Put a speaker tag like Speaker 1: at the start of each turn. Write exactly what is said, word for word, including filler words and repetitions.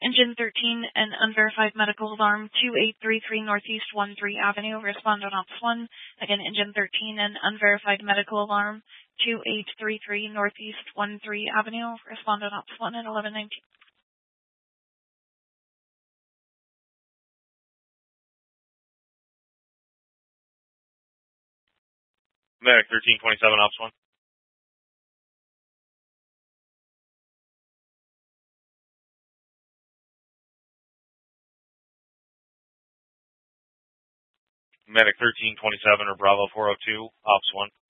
Speaker 1: Engine thirteen, an unverified medical alarm, two eight three three Northeast thirteenth Avenue. Respond on Ops one. Again, Engine thirteen, an unverified medical alarm, two eight three three Northeast thirteenth Avenue. Respond on Ops one at eleven nineteen.
Speaker 2: Medic thirteen twenty-seven, Ops one. Medic thirteen twenty-seven or Bravo four oh two, Ops one.